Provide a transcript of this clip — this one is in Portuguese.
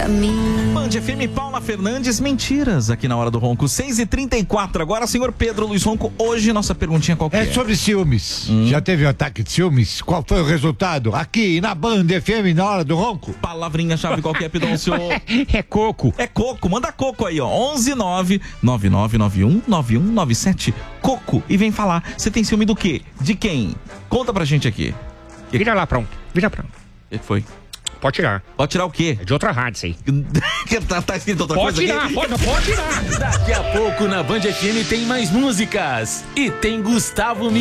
mim. Band FM, Paula Fernandes, mentiras aqui na Hora do Ronco, 6h34. Agora, senhor Pedro Luiz Ronco, hoje nossa perguntinha qual que é? É sobre ciúmes. Já teve um ataque de ciúmes? Qual foi o resultado? Aqui na Band FM, na Hora do Ronco? Palavrinha-chave, qual que é, Pidoncio? É coco. É coco, manda coco aí, ó. 11999919197. Coco. E vem falar, você tem ciúme do quê? De quem? Conta pra gente aqui. Vira lá, pronto. Vira pronto. O que foi? Pode tirar. Pode tirar o quê? É de outra rádio, isso aí. tá escrito outra Pode coisa tirar, aqui? pode tirar. Daqui a pouco na Band FM tem mais músicas. E tem Gustavo